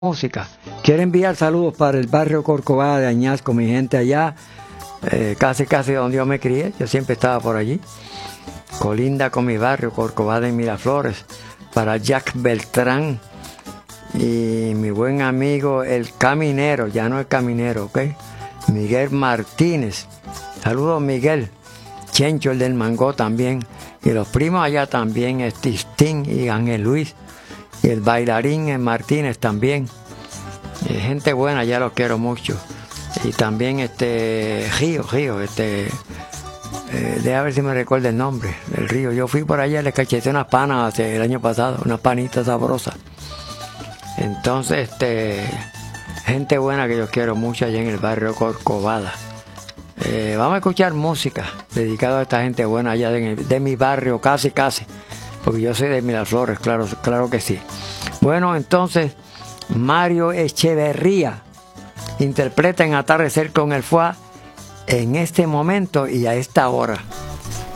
música. Quiero enviar saludos para el barrio Corcovado de Añasco, mi gente allá, casi donde yo me crié, yo siempre estaba por allí. Colinda con mi barrio Corcovado de Miraflores, para Jack Beltrán y mi buen amigo el caminero, ya no el caminero, ¿ok? Miguel Martínez. Saludos Miguel. Chencho, el del Mango también. Y los primos allá también, Sting y Ángel Luis. Y el bailarín Martínez también. Gente buena, ya los quiero mucho. Y también Río, deja ver si me recuerda el nombre del Río. Yo fui por allá, le cacheté unas panas el año pasado, unas panitas sabrosas. Entonces, gente buena que yo quiero mucho allá en el barrio Corcovada. Vamos a escuchar música dedicada a esta gente buena allá de mi barrio, casi, porque yo soy de Miraflores, claro que sí. Bueno, entonces, Mario Echeverría interpreta en Atardecer con el Fuá en este momento y a esta hora.